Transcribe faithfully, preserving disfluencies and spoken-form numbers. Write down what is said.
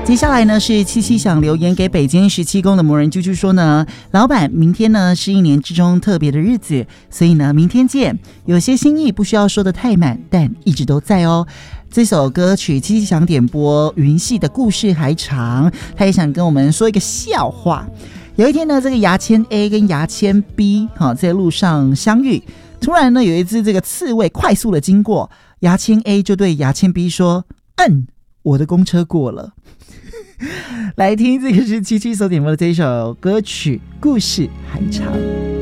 接下来呢是七七想留言给北京十七宫的魔人啾啾说呢，老板，明天呢是一年之中特别的日子，所以呢明天见。有些心意不需要说得太满，但一直都在哦。这首歌曲七七想点播云系的故事还长，他也想跟我们说一个笑话。有一天呢，这个牙签 A 跟牙签 B 好在路上相遇，突然呢有一只这个刺猬快速的经过，牙签 A 就对牙签 B 说：嗯，我的公车过了。来听，这个是七七所点播的这一首歌曲，故事还长。